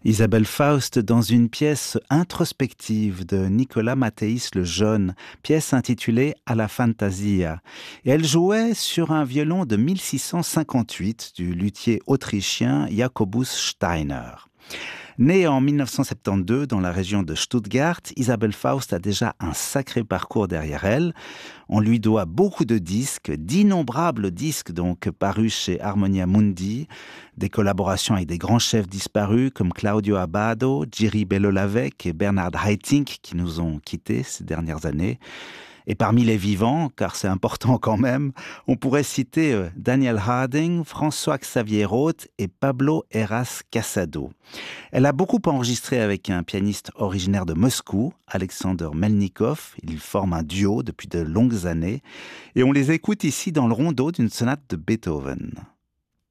Isabelle Faust dans une pièce introspective de Nicolas Mathéis le Jeune, pièce intitulée À la Fantasia. Et elle jouait sur un violon de 1658 du luthier autrichien Jacobus Steiner. Née en 1972 dans la région de Stuttgart, Isabelle Faust a déjà un sacré parcours derrière elle. On lui doit beaucoup de disques, d'innombrables disques donc parus chez Harmonia Mundi, des collaborations avec des grands chefs disparus comme Claudio Abbado, Jiri Belohlavek et Bernhard Haitink qui nous ont quittés ces dernières années. Et parmi les vivants, car c'est important quand même, on pourrait citer Daniel Harding, François-Xavier Roth et Pablo Heras Casado. Elle a beaucoup enregistré avec un pianiste originaire de Moscou, Alexander Melnikov. Ils forment un duo depuis de longues années. Et on les écoute ici dans le rondeau d'une sonate de Beethoven.